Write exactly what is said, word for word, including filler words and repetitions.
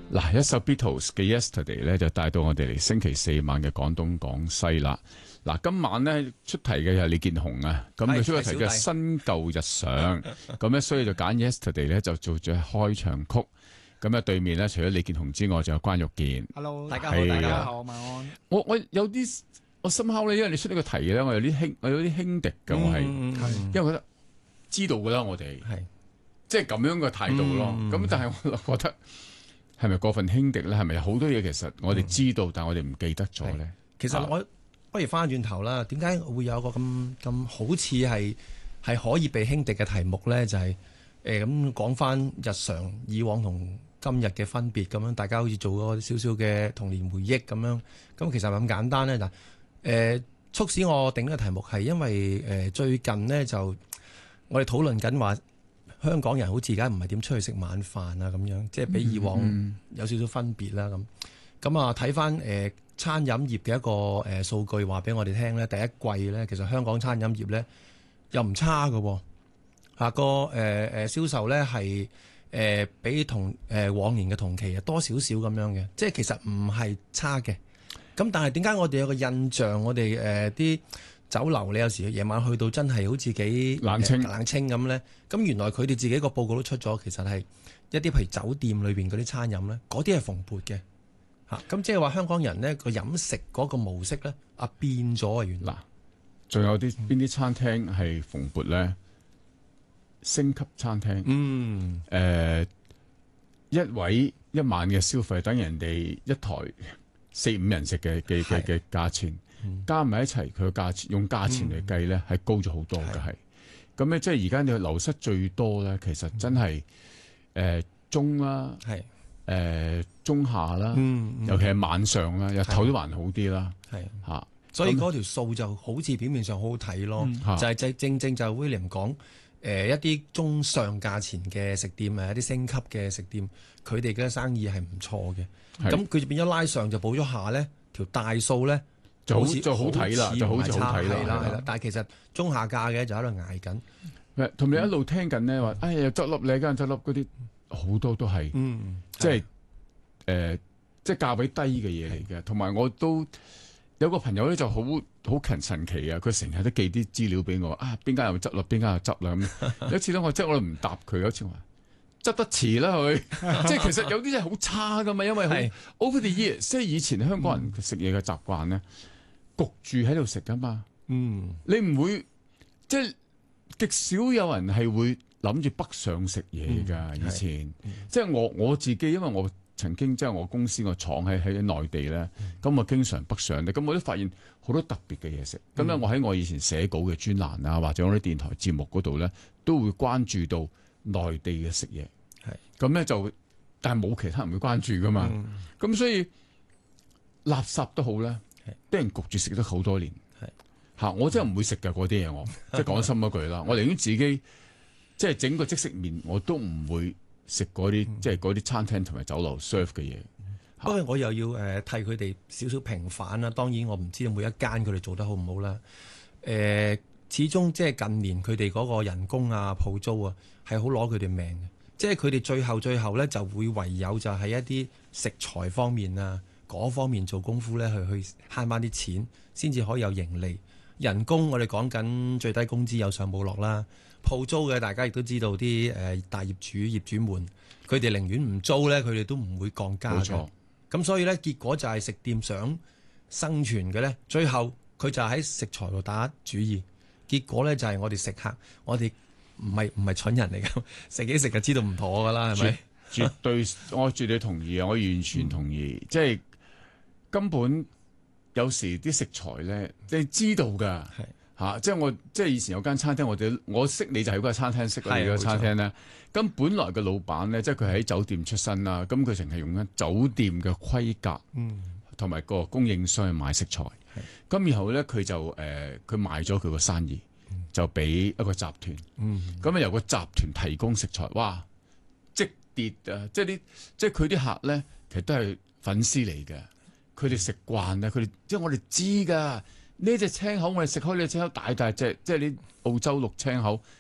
嗱，一首 Beatles 嘅 Yesterday 咧，就帶到我哋嚟星期四晚嘅廣東廣西啦。嗱，今晚咧出題嘅係李健雄啊，咁佢出個題嘅新舊日常，咁咧所以就揀 Yesterday 咧就做咗開場曲。咁咧對面咧除咗李健雄之外，仲有關玉健。 Hello，大家好， 係大家好，晚安。 我我有啲我深刻咧，因為你出呢個題咧，我有啲輕，我有啲輕敵嘅，我係，因為覺得知道噶啦，我哋係即係咁樣嘅態度咯。咁、嗯、但係我覺得係咪過分輕敵咧？係咪好多嘢其實我哋知道，嗯、但係我哋唔記得咗咧？ 其實我不如翻轉頭啦。點解會有一個咁咁好似係係可以被輕敵嘅題目咧？就係誒咁講翻日常以往同今日嘅分別咁樣，大家好似做咗少少嘅童年回憶咁樣。咁其實係咁簡單咧。嗱、呃，誒促使我定呢個題目係因為誒、呃、最近呢，就我哋討論緊話香港人好似而家唔係點出去食晚飯啊咁樣，即係比以往有少少分別啦咁。咁啊睇翻誒餐飲業嘅一個誒數據話俾我哋聽咧，第一季咧其實香港餐飲業咧又唔差㗎喎，嚇個誒誒銷售咧係。誒、呃、比同誒、呃、往年嘅同期啊多少少咁樣嘅，即係其實唔係差嘅。咁但係點解我哋有個印象，我哋誒啲酒樓你有時夜晚去到真係好似幾冷清、 呃、冷清咁咧？咁原來佢哋自己個報告都出咗，其實係一啲譬如酒店裏邊嗰啲餐飲咧，嗰啲係蓬勃嘅嚇。咁即係話香港人呢個飲食嗰個模式咧啊變咗啊原來。嗱， 仲有啲邊啲餐廳係蓬勃咧？星級餐廳，嗯，誒、呃，一位一晚嘅消費等人哋一台四五人食嘅嘅嘅嘅價錢，嗯、加埋一齊佢嘅價錢用價錢嚟計咧，係、嗯、高咗好多嘅係。咁咧即係而家你流失最多咧，其實真係誒、呃、中啦，係誒、呃、中下啦，嗯嗯、尤其係晚上啦，日頭都還好啲啦，係嚇。 所以嗰條數就好似表面上好好睇咯，嗯、就係、是、正正就 William 講。誒、呃、一啲中上價錢嘅食店誒一啲升級嘅食店，佢哋嘅生意係唔錯嘅。咁佢就變咗拉上就補咗下咧，條大數咧就好似就好睇啦，就好似好睇啦，係啦係啦。但係其實中下價嘅就喺度捱緊。 同你一路聽緊咧話，哎呀執笠你間執笠嗰啲好多都係，嗯，即係誒即係價位低嘅嘢嚟嘅。同埋我都有個朋友咧就好好勤神奇啊！佢成日都寄啲資料俾我啊，邊間又執笠，邊間又執啦咁。有一次咧，我即係我唔答佢，有一次話執得遲啦佢，即係其實有啲真係好差噶嘛，因為係 over the years，即係以前香港人食嘢嘅習慣咧，焗住喺度食噶嘛。嗯，你唔會即係極少有人係會諗住北上食嘢噶。以前、嗯、即係我我自己，因為我。曾經即係我公司個廠喺喺內地咧，咁、嗯、我經常北上咧，咁我都發現好多特別嘅嘢食。咁咧、嗯，我喺我以前寫稿嘅專欄啊，或者我啲電台節目嗰度咧，都會關注到內地嘅食嘢。係咁咧就，但係冇其他人會關注噶嘛。咁、嗯、所以垃圾都好咧，俾人焗住食咗好多年。係嚇，我真係唔會食㗎嗰啲嘢，我即係講深一句啦。我寧願自己即係整個即食麵，我都唔會。食嗰啲即係嗰啲餐廳同埋酒樓 serve 嘅嘢， 不過我又要誒、呃、替佢哋少少平反啦。當然我唔知道每一間佢哋做得好唔好啦。誒、呃，始終即係近年佢哋嗰個人工啊、鋪租啊係好攞佢哋命嘅。即係佢哋最後最後咧就會唯有就係一啲食材方面啊嗰方面做功夫咧，去去慳翻啲錢，先至可以有盈利。人工我哋講緊最低工資有上冇落啦。鋪租嘅大家亦都知道啲誒大業主業主們，佢哋寧願唔租咧，佢哋都唔會降價嘅。冇錯。咁所以咧，結果就係食店想生存嘅咧，最後佢就喺食材度打主意。結果咧就係我哋食客，我哋唔係唔係蠢人嚟㗎，食幾食就知道唔妥㗎啦，係咪？ 絕對，我絕對同意啊！我完全同意，嗯、即係根本有時啲食材咧，你知道㗎。係。嚇、啊！即係我即係以前有間餐廳，我哋我識你就喺嗰個餐廳識啦。你個餐廳咧，咁本來嘅老闆咧，即係佢喺酒店出身啦，咁佢成係用緊酒店嘅規格，嗯，同埋個供應商去買食材。咁然後咧，佢就誒佢、呃、賣咗佢個生意，嗯、就俾一個集團。嗯，咁啊由個集團提供食材，哇！即跌啊！即係啲即係佢啲客咧，其實都係粉絲嚟嘅。佢哋食慣啦，佢哋即係我哋知㗎。呢隻青口我哋食開呢隻青口大大隻，即係你澳洲綠青口